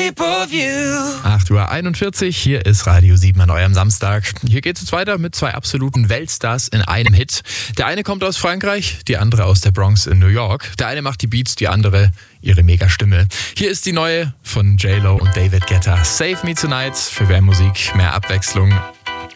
shape of you. 8:41 Uhr, hier ist Radio 7 an eurem Samstag. Hier geht es weiter mit zwei absoluten Weltstars in einem Hit. Der eine kommt aus Frankreich, die andere aus der Bronx in New York. Der eine macht die Beats, die andere ihre Mega-Stimme. Hier ist die neue von J-Lo und David Guetta. Save Me Tonight für mehr Musik, mehr Abwechslung.